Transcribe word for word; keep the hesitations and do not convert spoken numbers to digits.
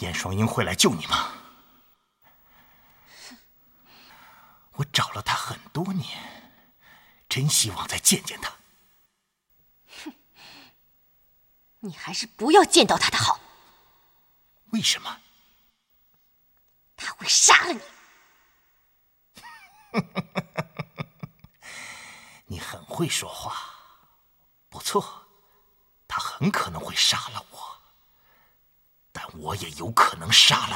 燕双鹰会来救你吗？我找了他很多年，真希望再见见他。 哼，你还是不要见到他的好。 为什么？ 他会杀了你。 你很会说话，不错，他很可能会杀了我，但我也有可能杀了